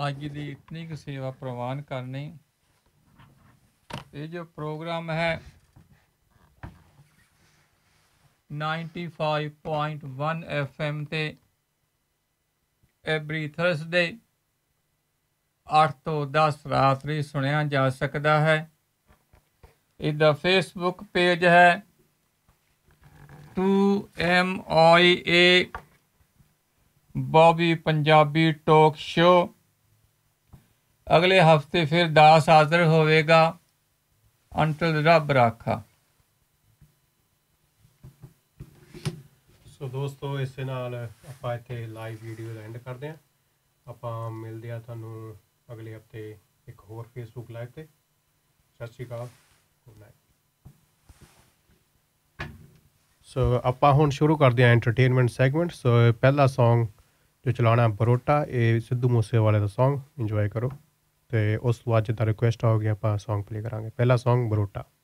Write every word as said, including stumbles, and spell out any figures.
अज की इतनी की सेवा प्रवान करनी। ये जो प्रोग्राम है ninety five point one F M ते एवरी थर्सडे अठ तो दस रात भी सुनिया जा सकता है। इसका फेसबुक पेज है to M I A Bobby Punjabi talk show. अगले हफ्ते फिर दास हाजिर होवेगा। अंटिल रब राखा। सो दोस्तों इस नाल आपां इत्थे लाइव वीडियो दा एंड करदे हां। आपां मिलदे हां तुहानूं अगले हफ्ते एक होर फेसबुक लाइव ते। सत श्री अकाल, गुड नाइट। सो आपां हुण शुरू करदे हां एंटरटेनमेंट सैगमेंट। सो पहला सॉन्ग जो चलाना बरोटा, ये सिद्धू मूसेवाले दा सॉन्ग इंजॉय करो। तो उस तो बाद जिद्दां रिक्वेस्ट आओगी आपां सॉन्ग प्ले करांगे। पहला सॉन्ग बरोटा।